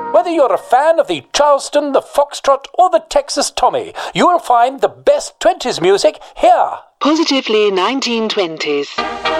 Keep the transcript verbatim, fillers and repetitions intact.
Whether you're a fan of the Charleston, the Foxtrot, or the Texas Tommy, you'll find the best twenties music here. Positively nineteen twenties.